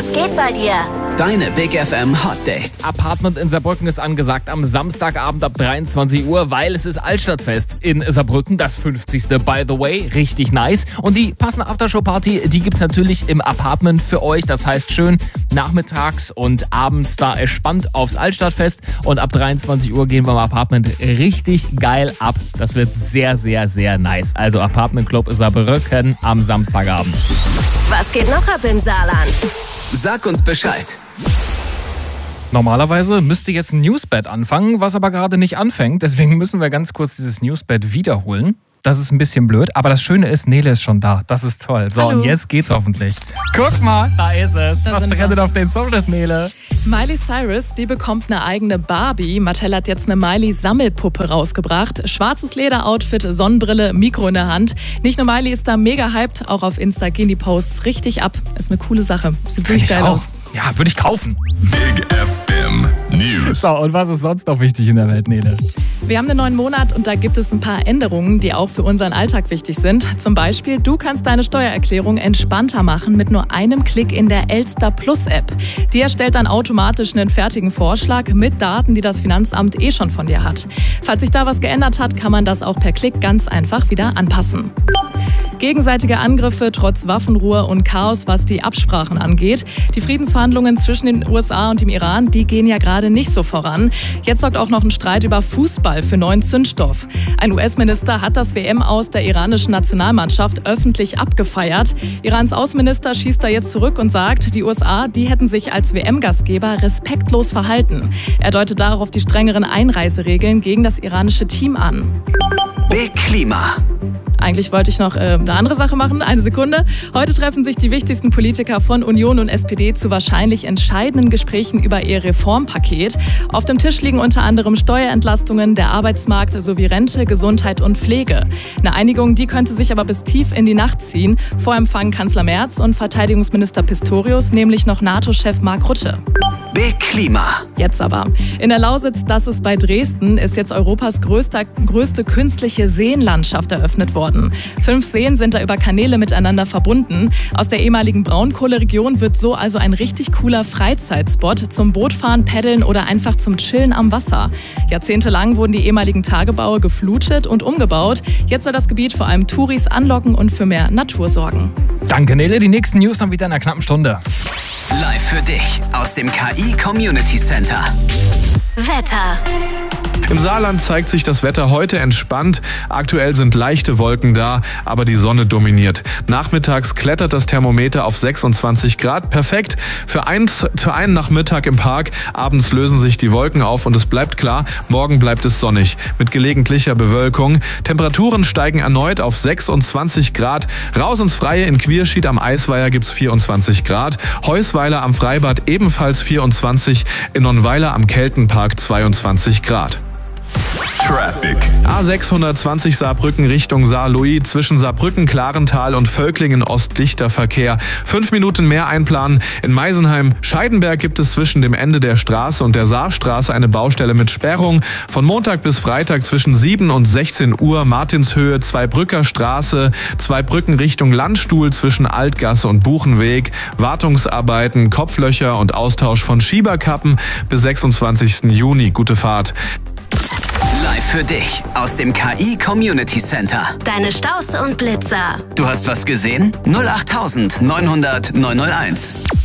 Was geht bei dir? Deine Big FM Hot Dates. Apartment in Saarbrücken ist angesagt am Samstagabend ab 23 Uhr, weil es ist Altstadtfest in Saarbrücken, das 50. By the way, richtig nice. Und die passende Aftershow-Party, die gibt's natürlich im Apartment für euch. Das heißt schön nachmittags und abends da entspannt aufs Altstadtfest. Und ab 23 Uhr gehen wir im Apartment richtig geil ab. Das wird sehr, sehr, sehr nice. Also Apartment Club Saarbrücken am Samstagabend. Was geht noch ab im Saarland? Sag uns Bescheid. Normalerweise müsste jetzt ein Newsbed anfangen, was aber gerade nicht anfängt. Deswegen müssen wir ganz kurz dieses Newsbed wiederholen. Das ist ein bisschen blöd, aber das Schöne ist, Nele ist schon da. Das ist toll. So, Hallo. Und jetzt geht's hoffentlich. Guck mal, da ist es. Was trennt auf den Socials, Nele? Miley Cyrus, die bekommt eine eigene Barbie. Mattel hat jetzt eine Miley-Sammelpuppe rausgebracht. Schwarzes Lederoutfit, Sonnenbrille, Mikro in der Hand. Nicht nur Miley ist da mega hyped, auch auf Insta gehen die Posts richtig ab. Ist eine coole Sache. Sieht wirklich geil aus. Ja, würde ich kaufen. Big FM News. So, und was ist sonst noch wichtig in der Welt, Nele? Wir haben einen neuen Monat und da gibt es ein paar Änderungen, die auch für unseren Alltag wichtig sind. Zum Beispiel, du kannst deine Steuererklärung entspannter machen mit nur einem Klick in der Elster Plus App. Die erstellt dann automatisch einen fertigen Vorschlag mit Daten, die das Finanzamt schon von dir hat. Falls sich da was geändert hat, kann man das auch per Klick ganz einfach wieder anpassen. Gegenseitige Angriffe trotz Waffenruhe und Chaos, was die Absprachen angeht. Die Friedensverhandlungen zwischen den USA und dem Iran, die gehen ja gerade nicht so voran. Jetzt sorgt auch noch ein Streit über Fußball für neuen Zündstoff. Ein US-Minister hat das WM-Aus der iranischen Nationalmannschaft öffentlich abgefeiert. Irans Außenminister schießt da jetzt zurück und sagt, die USA, die hätten sich als WM-Gastgeber respektlos verhalten. Er deutet darauf die strengeren Einreiseregeln gegen das iranische Team an. Big Klima. Eigentlich wollte ich noch eine andere Sache machen. Eine Sekunde. Heute treffen sich die wichtigsten Politiker von Union und SPD zu wahrscheinlich entscheidenden Gesprächen über ihr Reformpaket. Auf dem Tisch liegen unter anderem Steuerentlastungen, der Arbeitsmarkt sowie Rente, Gesundheit und Pflege. Eine Einigung, die könnte sich aber bis tief in die Nacht ziehen. Vorempfangen Kanzler Merz und Verteidigungsminister Pistorius, nämlich noch NATO-Chef Mark Rutte. Big Klima. Jetzt aber. In der Lausitz, das ist bei Dresden, ist jetzt Europas größte künstliche Seenlandschaft eröffnet worden. 5 Seen sind da über Kanäle miteinander verbunden. Aus der ehemaligen Braunkohleregion wird so also ein richtig cooler Freizeitspot zum Bootfahren, Paddeln oder einfach zum Chillen am Wasser. Jahrzehntelang wurden die ehemaligen Tagebaue geflutet und umgebaut. Jetzt soll das Gebiet vor allem Touris anlocken und für mehr Natur sorgen. Danke, Nele. Die nächsten News dann wieder in einer knappen Stunde. Live für dich aus dem KI Community Center. Wetter. Im Saarland zeigt sich das Wetter heute entspannt. Aktuell sind leichte Wolken da, aber die Sonne dominiert. Nachmittags klettert das Thermometer auf 26 Grad. Perfekt für einen Nachmittag im Park. Abends lösen sich die Wolken auf und es bleibt klar, morgen bleibt es sonnig mit gelegentlicher Bewölkung. Temperaturen steigen erneut auf 26 Grad. Raus ins Freie in Quierschied am Eisweiher gibt's 24 Grad. Heusweiler am Freibad ebenfalls 24. In Nonnweiler am Keltenpark 22 Grad. Traffic. A620 Saarbrücken Richtung Saarlouis, zwischen Saarbrücken, Klarental und Völklingen ostdichter Verkehr. 5 Minuten mehr einplanen. In Meisenheim, Scheidenberg gibt es zwischen dem Ende der Straße und der Saarstraße eine Baustelle mit Sperrung. Von Montag bis Freitag zwischen 7 und 16 Uhr Martinshöhe, Zweibrücker Straße, Zweibrücken Richtung Landstuhl zwischen Altgasse und Buchenweg. Wartungsarbeiten, Kopflöcher und Austausch von Schieberkappen bis 26. Juni. Gute Fahrt. Live für dich aus dem KI Community Center. Deine Staus und Blitzer. Du hast was gesehen? 08900 901.